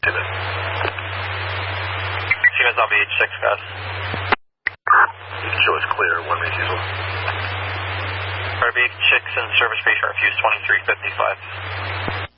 Siemens. Siemens on BH6, guys. You can show us clear, 1 minute diesel. RBH6 and service base refuse 2355.